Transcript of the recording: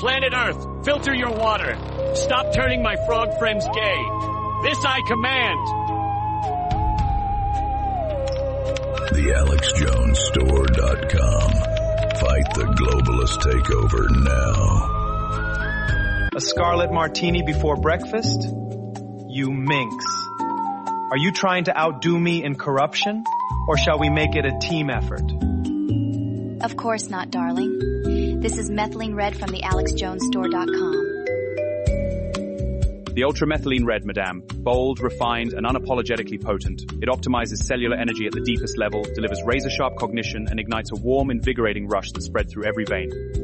Planet Earth, filter your water. Stop turning my frog friends gay. This I command. TheAlexJonesStore.com. Fight the globalist takeover now. A scarlet martini before breakfast? You minx. Are you trying to outdo me in corruption? Or shall we make it a team effort? Of course not, darling. This is Methylene Red from TheAlexJonesStore.com. The ultramethylene red, madame. Bold, refined, and unapologetically potent. It optimizes cellular energy at the deepest level, delivers razor-sharp cognition, and ignites a warm, invigorating rush that spreads through every vein.